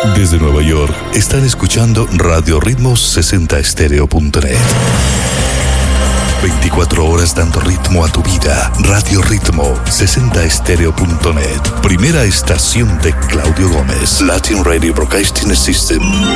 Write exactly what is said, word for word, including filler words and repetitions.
Desde Nueva York, están escuchando Radio Ritmos sesenta estéreo punto net. veinticuatro horas dando ritmo a tu vida. Radio Ritmo sesenta estéreo punto net. Primera estación de Claudio Gómez. Latin Radio Broadcasting System.